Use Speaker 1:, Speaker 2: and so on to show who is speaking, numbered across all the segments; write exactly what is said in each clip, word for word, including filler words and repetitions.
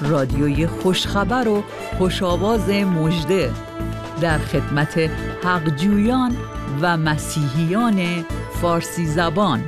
Speaker 1: رادیوی خوشخبر و خوش‌آواز مژده در خدمت حقجویان و مسیحیان فارسی زبان.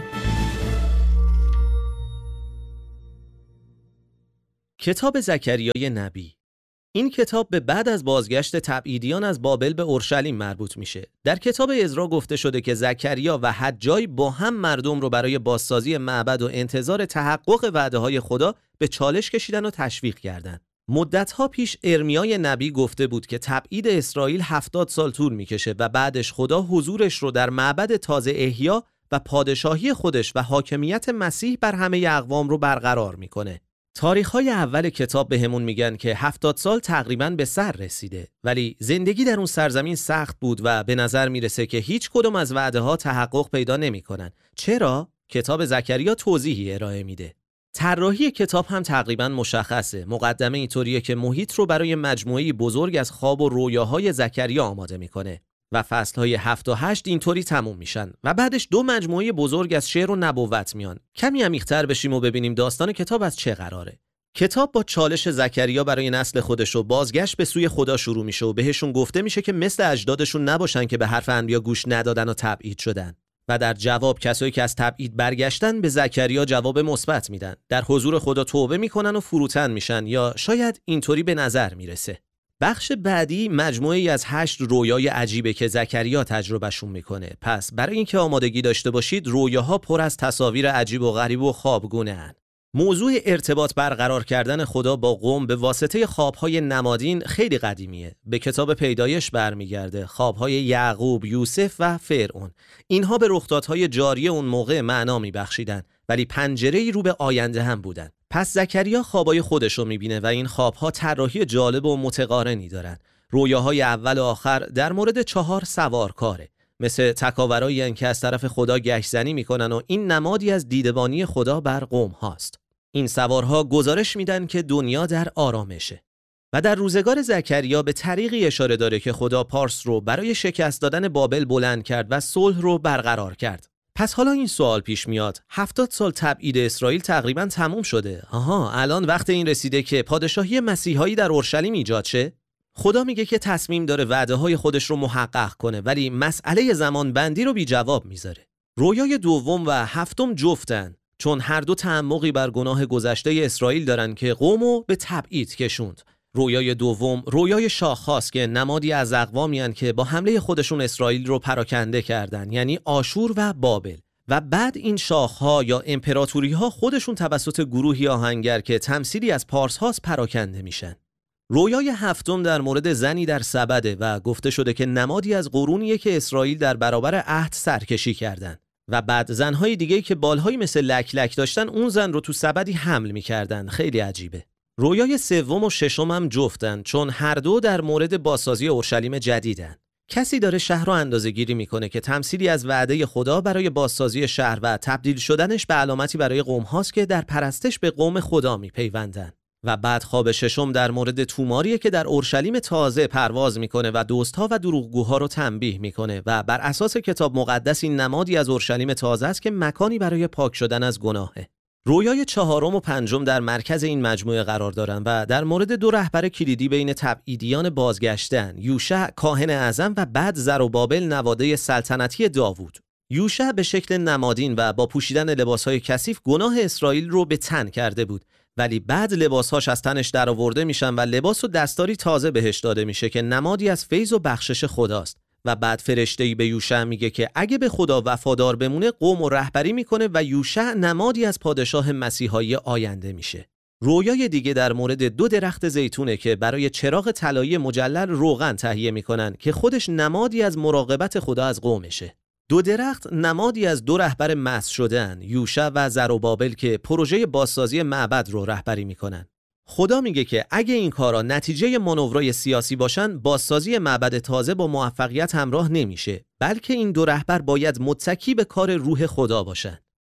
Speaker 2: کتاب زکریای نبی. این کتاب به بعد از بازگشت تبعیدیان از بابل به اورشلیم مربوط میشه. در کتاب عزرا گفته شده که زکریا و حجای با هم مردم رو برای بازسازی معبد و انتظار تحقق وعده‌های خدا به چالش کشیدن و تشویق کردند. مدت‌ها پیش ارمیای نبی گفته بود که تبعید اسرائیل هفتاد سال طول میکشه و بعدش خدا حضورش رو در معبد تازه احیا و پادشاهی خودش و حاکمیت مسیح بر همه اقوام رو برقرار میکنه. تاریخ‌های اول کتاب بهمون میگن که هفتاد سال تقریباً به سر رسیده، ولی زندگی در اون سرزمین سخت بود و به نظر میرسه که هیچ کدوم از وعده‌ها تحقق پیدا نمی‌کنن. چرا؟ کتاب زکریا توضیحی ارائه میده. طراحی کتاب هم تقریباً مشخصه. مقدمه اینطوریه که محیط رو برای مجموعه‌ای بزرگ از خواب و رویاهای زکریا آماده میکنه و فصل‌های هفت و هشت اینطوری تموم میشن و بعدش دو مجموعه بزرگ از شعر و نبوت میان. کمی عمیق‌تر بشیم و ببینیم داستان کتاب از چه قراره. کتاب با چالش زکریا برای نسل خودش و بازگشت به سوی خدا شروع میشه و بهشون گفته میشه که مثل اجدادشون نباشن که به حرف انبیا گوش ندادن و تبعید شدن. و در جواب کسایی که از تبعید برگشتن به زکریا جواب مثبت میدن. در حضور خدا توبه میکنن و فروتن میشن، یا شاید اینطوری به نظر میرسه. بخش بعدی مجموعه‌ای از هشت رویای عجیبه که زکریا تجربهشون میکنه. پس برای اینکه آمادگی داشته باشید، رویاها پر از تصاویر عجیب و غریب و خوابگونه هن. موضوع ارتباط برقرار کردن خدا با قوم به واسطه خوابهای نمادین خیلی قدیمیه. به کتاب پیدایش برمیگرده. خوابهای یعقوب، یوسف و فرعون. اینها به رخدادهای جاری اون موقع معنا میبخشیدن، ولی پنجره‌ای رو به آینده هم بودن. پس زکریا خوابای خودش رو میبینه و این خوابها طراحی جالب و متقارنی دارن. رویاهای اول و آخر در مورد چهار سوارکاره، مثل تکاورایی که از طرف خدا گشت‌زنی میکنن و این نمادی از دیدبانی خدا بر قوم هاست. این سوارها گزارش میدن که دنیا در آرامشه. و در روزگار زکریا به طریقی اشاره داره که خدا پارس رو برای شکست دادن بابل بلند کرد و صلح رو برقرار کرد. پس حالا این سوال پیش میاد، هفتاد سال تبعید اسرائیل تقریباً تموم شده. آها، الان وقت این رسیده که پادشاهی مسیحایی در اورشلیم ایجاد شه؟ خدا میگه که تصمیم داره وعده‌های خودش رو محقق کنه، ولی مسئله زمان بندی رو بی جواب میذاره. رویای دوم و هفتم جفتن، چون هر دو تعمقی بر گناه گذشته اسرائیل دارن که قومو به تبعید کشوند. رویای دوم رویای شاخ‌هاست که نمادی از اقوامی هستند که با حمله خودشون اسرائیل رو پراکنده کردن، یعنی آشور و بابل. و بعد این شاخ‌ها یا امپراتوری‌ها خودشون توسط گروهی آهنگر که تمثیلی از پارس هاست پراکنده میشن. رویای هفتم در مورد زنی در سبده و گفته شده که نمادی از قرونیه که اسرائیل در برابر عهد سرکشی کردن. و بعد زنهای دیگه که بالهایی مثل لک لک داشتن اون زن رو تو سبدی حمل می‌کردن. خیلی عجیبه. رویای سوم و ششم هم جفتن، چون هر دو در مورد بازسازی اورشلیم جدیدن. کسی داره شهر رو اندازه‌گیری میکنه که تمثیلی از وعده خدا برای بازسازی شهر و تبدیل شدنش به علامتی برای قوم هاست که در پرستش به قوم خدا میپیوندن. و بعد خواب ششم در مورد توماریه که در اورشلیم تازه پرواز میکنه و دوستها و دروغگوها رو تنبیه میکنه و بر اساس کتاب مقدس این نمادی از اورشلیم تازه است که مکانی برای پاک شدن از گناهه. رویای چهارم و پنجم در مرکز این مجموعه قرار دارن و در مورد دو رهبر کلیدی بین تبعیدیان بازگشتن، یوشع کاهن اعظم و بعد زروبابل نواده سلطنتی داوود. یوشع به شکل نمادین و با پوشیدن لباسهای کثیف گناه اسرائیل رو به تن کرده بود، ولی بعد لباسهاش از تنش درآورده میشن و لباس و دستاری تازه بهش داده میشه که نمادی از فیض و بخشش خداست. و بعد فرشته‌ای به یوشع میگه که اگه به خدا وفادار بمونه قوم و رهبری میکنه و یوشع نمادی از پادشاه مسیحایی آینده میشه. رویای دیگه در مورد دو درخت زیتونه که برای چراغ طلایی مجلل روغن تهیه میکنن که خودش نمادی از مراقبت خدا از قومشه. دو درخت نمادی از دو رهبر مسح شدن، یوشع و زروبابل، که پروژه بازسازی معبد رو رهبری میکنن. خدا میگه که اگه این کارا نتیجه مانورای سیاسی باشن، بازسازی معبد تازه با موفقیت همراه نمیشه، بلکه این دو رهبر باید متکی به کار روح خدا باشن.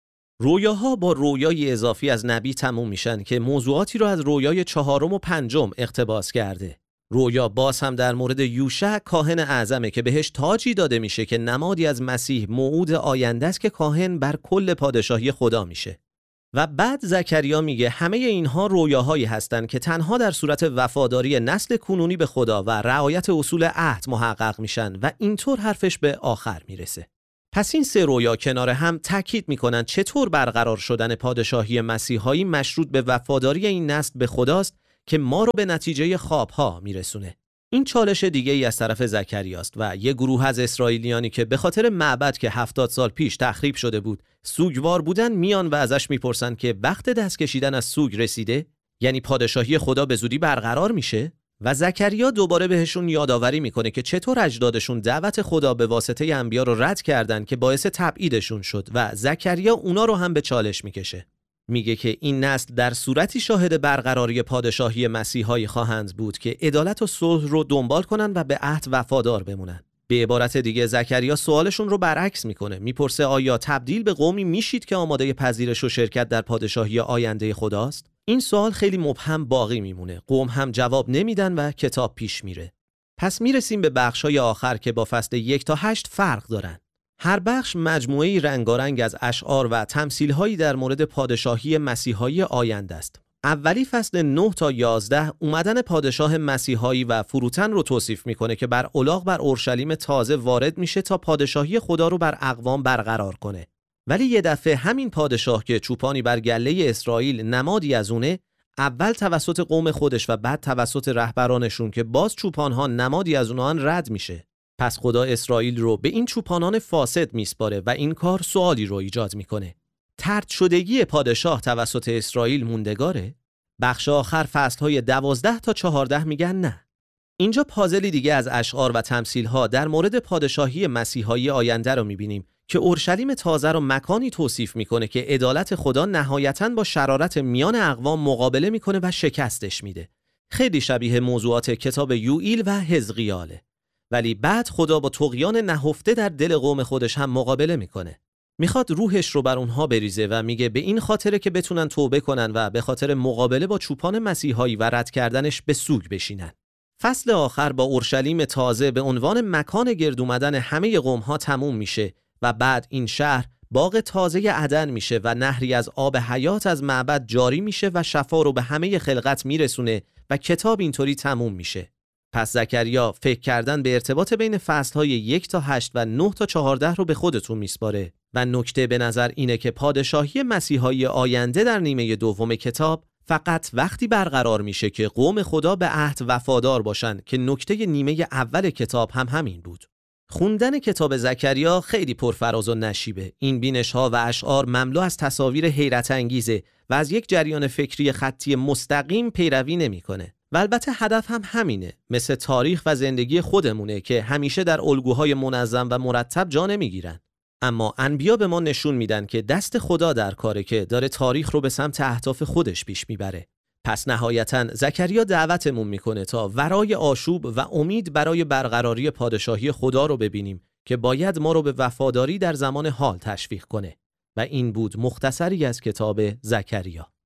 Speaker 2: رویاها با رویای اضافی از نبی تموم میشن که موضوعاتی رو از رویای چهارم و پنجم اقتباس کرده. رویا باز هم در مورد یوشع کاهن اعظمه که بهش تاجی داده میشه که نمادی از مسیح موعود آینده است که کاهن بر کل پادشاهی خدا میشه. و بعد زکریا میگه همه اینها رویاهایی هستند که تنها در صورت وفاداری نسل کنونی به خدا و رعایت اصول عهد محقق میشن و اینطور حرفش به آخر میرسه. پس این سه رویا کنار هم تاکید میکنن چطور برقرار شدن پادشاهی مسیحایی مشروط به وفاداری این نسل به خداست که ما رو به نتیجه خوابها میرسونه. این چالش دیگه ای از طرف زکریاست و یه گروه از اسرائیلیانی که به خاطر معبد که هفتاد سال پیش تخریب شده بود سوگوار بودن میان و ازش میپرسن که وقت دست کشیدن از سوگ رسیده؟ یعنی پادشاهی خدا به زودی برقرار میشه؟ و زکریا دوباره بهشون یادآوری میکنه که چطور اجدادشون دعوت خدا به واسطه انبیا رو رد کردن که باعث تبعیدشون شد و زکریا اونا رو هم به چالش میکشه. میگه که این نسل در صورتی شاهد برقراری پادشاهی مسیحایی خواهند بود که عدالت و صلح رو دنبال کنن و به عهد وفادار بمونن. به عبارت دیگه زکریا سوالشون رو برعکس میکنه. میپرسه آیا تبدیل به قومی میشید که آماده پذیرش و شرکت در پادشاهی آینده خداست؟ این سوال خیلی مبهم باقی میمونه. قوم هم جواب نمیدن و کتاب پیش میره. پس میرسیم به بخشای آخر که با فصل یک تا هشت فرق دارن. هر بخش مجموعه‌ای رنگارنگ از اشعار و تمثیل‌هایی در مورد پادشاهی مسیحایی آینده است. اولی فصل نه تا یازده اومدن پادشاه مسیحایی و فروتن رو توصیف میکنه که بر الاغ بر اورشلیم تازه وارد میشه تا پادشاهی خدا رو بر اقوام برقرار کنه. ولی یه دفعه همین پادشاه که چوپانی بر گله اسرائیل نمادی از اونه، اول توسط قوم خودش و بعد توسط رهبرانشون که باز چوپان‌ها نمادی از اونها رد میشه. پس خدا اسرائیل رو به این چوپانان فاسد میسپاره و این کار سوالی رو ایجاد میکنه. طرد شدگی پادشاه توسط اسرائیل موندگاره؟ بخش آخر فصل‌های دوازده تا چهارده میگن نه. اینجا پازلی دیگه از اشعار و تمثیل‌ها در مورد پادشاهی مسیحایی آینده رو میبینیم که اورشلیم تازه رو مکانی توصیف میکنه که عدالت خدا نهایتاً با شرارت میان اقوام مقابله میکنه و شکستش میده. خیلی شبیه موضوعات کتاب یوئیل و حزقیاله. ولی بعد خدا با طغیان نهفته در دل قوم خودش هم مقابله میکنه. میخواد روحش رو بر اونها بریزه و میگه به این خاطره که بتونن توبه کنن و به خاطر مقابله با چوپان مسیحایی و رد کردنش به سوگ بشینن. فصل آخر با اورشلیم تازه به عنوان مکان گرد اومدن همه قوم‌ها تموم میشه و بعد این شهر باغ تازه عدن میشه و نهری از آب حیات از معبد جاری میشه و شفا رو به همه خلقت میرسونه و کتاب اینطوری تموم میشه. پس زکریا فکر کردن به ارتباط بین فصلهای یک تا هشت و نه تا چهارده رو به خودتون میسپاره و نکته به نظر اینه که پادشاهی مسیحایی آینده در نیمه دوم کتاب فقط وقتی برقرار میشه که قوم خدا به عهد وفادار باشن که نکته نیمه اول کتاب هم همین بود. خوندن کتاب زکریا خیلی پرفراز و نشیبه. این بینش‌ها و اشعار مملو از تصاویر حیرت انگیزه و از یک جریان فکری خطی مستقیم پیروی نمی‌کنه. و البته هدف هم همینه، مثل تاریخ و زندگی خودمونه که همیشه در الگوهای منظم و مرتب جا نمیگیرن. اما انبیا به ما نشون میدن که دست خدا در کاره که داره تاریخ رو به سمت اهداف خودش پیش میبره. پس نهایتاً زکریا دعوتمون میکنه تا ورای آشوب و امید برای برقراری پادشاهی خدا رو ببینیم که باید ما رو به وفاداری در زمان حال تشویق کنه. و این بود مختصری از کتاب زکریا.